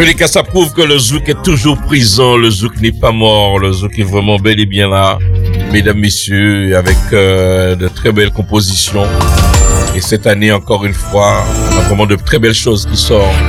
tous les cas, ça prouve que le zouk est toujours présent, le zouk n'est pas mort, le zouk est vraiment bel et bien là, mesdames, messieurs, avec de très belles compositions. Et cette année, encore une fois, on a vraiment de très belles choses qui sortent.